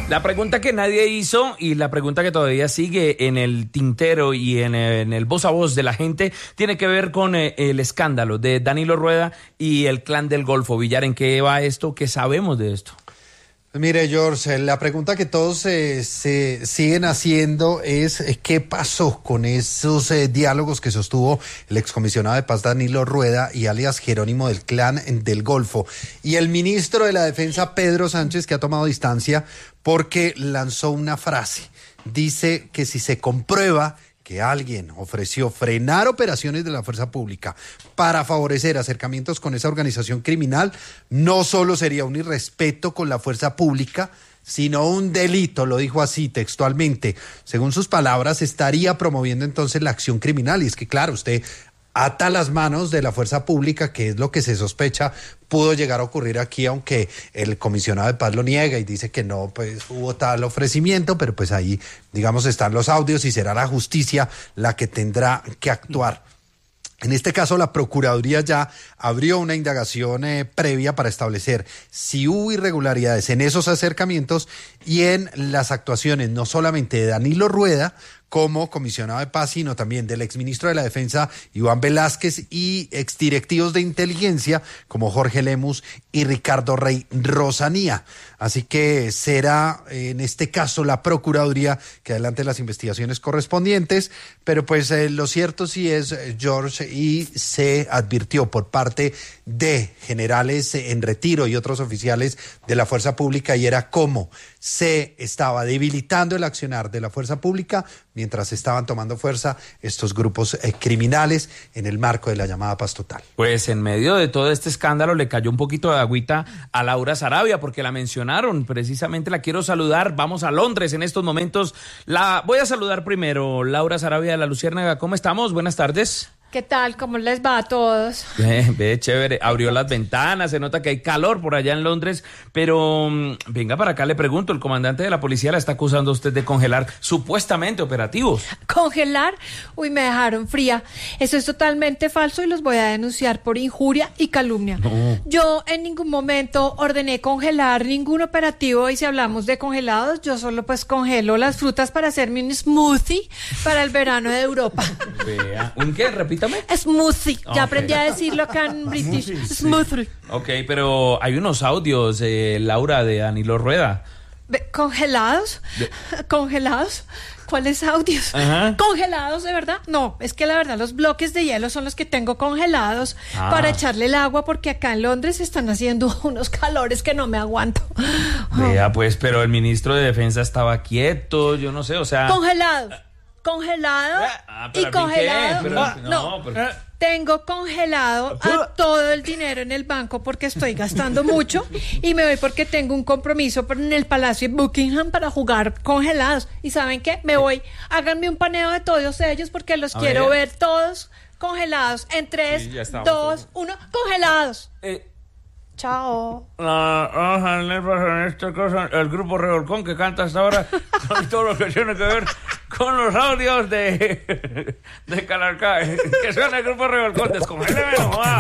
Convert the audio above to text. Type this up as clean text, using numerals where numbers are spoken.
La pregunta que nadie hizo y la pregunta que todavía sigue en el tintero y en el voz a voz de la gente tiene que ver con el escándalo de Danilo Rueda y el Clan del Golfo. Villar, ¿en qué va esto? ¿Qué sabemos de esto? Mire, George, la pregunta que todos se siguen haciendo es ¿qué pasó con esos diálogos que sostuvo el excomisionado de paz Danilo Rueda y alias Jerónimo del Clan del Golfo? Y el ministro de la Defensa, Pedro Sánchez, que ha tomado distancia porque lanzó una frase. Dice que si se comprueba que alguien ofreció frenar operaciones de la fuerza pública para favorecer acercamientos con esa organización criminal, no solo sería un irrespeto con la fuerza pública, sino un delito, lo dijo así textualmente. Según sus palabras, estaría promoviendo entonces la acción criminal. Y es que, claro, usted ata las manos de la fuerza pública, que es lo que se sospecha pudo llegar a ocurrir aquí, aunque el comisionado de paz lo niega y dice que no, pues hubo tal ofrecimiento, pero pues ahí, digamos, están los audios y será la justicia la que tendrá que actuar. En este caso, la Procuraduría ya abrió una indagación previa para establecer si hubo irregularidades en esos acercamientos y en las actuaciones no solamente de Danilo Rueda como comisionado de paz, sino también del exministro de la Defensa, Iván Velázquez, y exdirectivos de inteligencia como Jorge Lemus y Ricardo Rey Rosanía. Así que será en este caso la Procuraduría que adelante las investigaciones correspondientes, pero pues lo cierto sí es, George, y se advirtió por parte de generales en retiro y otros oficiales de la fuerza pública, y era cómo se estaba debilitando el accionar de la fuerza pública mientras estaban tomando fuerza estos grupos criminales en el marco de la llamada paz total. Pues en medio de todo este escándalo le cayó un poquito de agüita a Laura Sarabia, porque la mencionaron, precisamente la quiero saludar. Vamos a Londres en estos momentos. La voy a saludar primero. Laura Sarabia de La Luciérnaga, ¿cómo estamos? Buenas tardes. ¿Qué tal? ¿Cómo les va a todos? Ve, chévere. Abrió las ventanas, se nota que hay calor por allá en Londres, pero venga para acá, le pregunto, el comandante de la policía la está acusando a usted de congelar supuestamente operativos. ¿Congelar? Uy, me dejaron fría. Eso es totalmente falso y los voy a denunciar por injuria y calumnia. No. Yo en ningún momento ordené congelar ningún operativo, y si hablamos de congelados, yo solo pues congelo las frutas para hacerme un smoothie para el verano de Europa. Vea, ¿un qué? Repítame. Smoothie. Ya aprendí a decirlo acá en British. Smoothie. Sí. Ok, pero hay unos audios, Laura, de Danilo Rueda. ¿Congelados? ¿Congelados? ¿Cuáles audios? Ajá. ¿Congelados de verdad? No, es que la verdad los bloques de hielo son los que tengo congelados para echarle el agua, porque acá en Londres están haciendo unos calores que no me aguanto. Vea, pues, pero el ministro de Defensa estaba quieto, yo no sé, o sea... Congelado y congelado. Pero... Tengo congelado a todo el dinero en el banco porque estoy gastando mucho, y me voy porque tengo un compromiso en el Palacio de Buckingham para jugar congelados. ¿Y saben qué? Me voy. Háganme un paneo de todos ellos porque los quiero ver todos congelados. En 3, 2, 1, congelados. Chao. En esta cosa, el grupo Revolcón que canta hasta ahora con todo lo que tiene que ver con los audios de Calarcá. Que suena el grupo Revolcón, descongéleme nomás.